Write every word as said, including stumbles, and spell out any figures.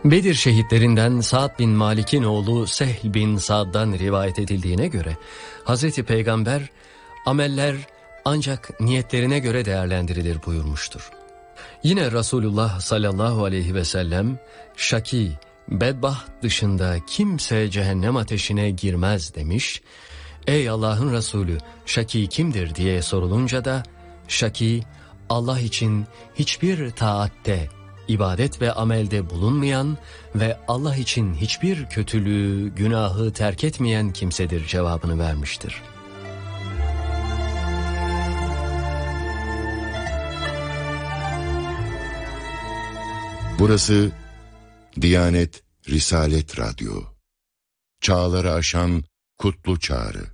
Bedir şehitlerinden Sa'd bin Malik'in oğlu Sehl bin Sa'd'dan rivayet edildiğine göre Hazreti Peygamber ameller ancak niyetlerine göre değerlendirilir buyurmuştur. Yine Resulullah sallallahu aleyhi ve sellem şaki, bedbaht dışında kimse cehennem ateşine girmez demiş. Ey Allah'ın Resulü, şaki kimdir diye sorulunca da şaki Allah için hiçbir taatte, ibadet ve amelde bulunmayan ve Allah için hiçbir kötülüğü, günahı terk etmeyen kimsedir cevabını vermiştir. Burası Diyanet Risalet Radyo. Çağları aşan kutlu çağrı.